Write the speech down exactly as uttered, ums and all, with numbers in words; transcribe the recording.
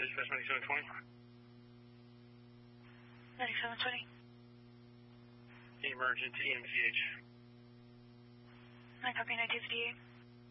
Dispatch ninety-seven twenty. ninety-seven twenty. Emergency E M C H. I copy ninety fifty-eight.